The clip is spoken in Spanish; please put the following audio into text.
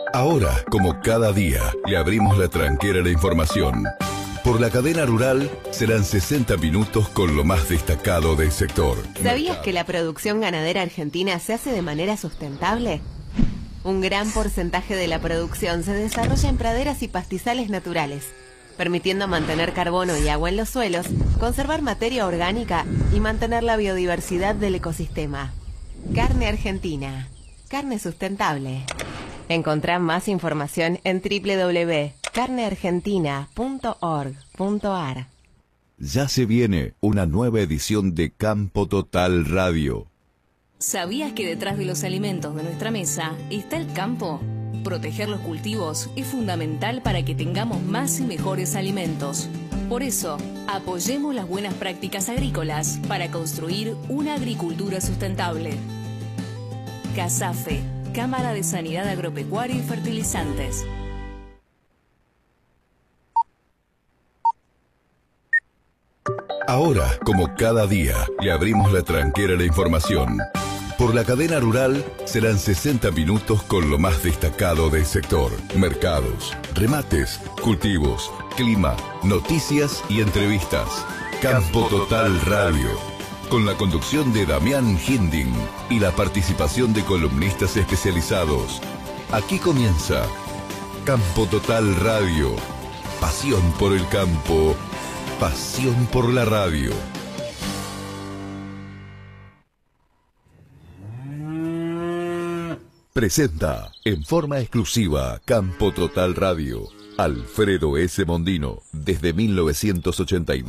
Ahora, como cada día, le abrimos la tranquera a la información. Por la cadena rural serán 60 minutos con lo más destacado del sector. ¿Sabías que la producción ganadera argentina se hace de manera sustentable? Un gran porcentaje de la producción se desarrolla en praderas y pastizales naturales, permitiendo mantener carbono y agua en los suelos, conservar materia orgánica y mantener la biodiversidad del ecosistema. Carne argentina. Carne sustentable. Encontrá más información en www.carneargentina.org.ar. Ya se viene una nueva edición de Campo Total Radio. ¿Sabías que detrás de los alimentos de nuestra mesa está el campo? Proteger los cultivos es fundamental para que tengamos más y mejores alimentos. Por eso, apoyemos las buenas prácticas agrícolas para construir una agricultura sustentable. CASAFE, Cámara de Sanidad Agropecuaria y Fertilizantes. Ahora, como cada día, le abrimos la tranquera a la información. Por la cadena rural serán 60 minutos con lo más destacado del sector. Mercados, remates, cultivos, clima, noticias y entrevistas. Campo Total Radio. Con la conducción de Damián Hinding y la participación de columnistas especializados. Aquí comienza Campo Total Radio. Pasión por el campo. Pasión por la radio. Presenta en forma exclusiva Campo Total Radio. Alfredo S. Mondino, desde 1982.